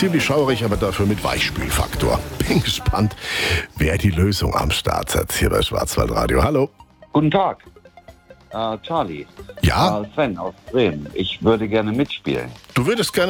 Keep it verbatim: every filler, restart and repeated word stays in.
ziemlich schaurig, aber dafür mit Weichspülfaktor. Bin gespannt, wer die Lösung am Start hat hier bei Schwarzwaldradio. Hallo. Guten Tag, äh, Charlie. Ja? Äh, Sven aus Bremen. Ich würde gerne mitspielen. Du würdest gerne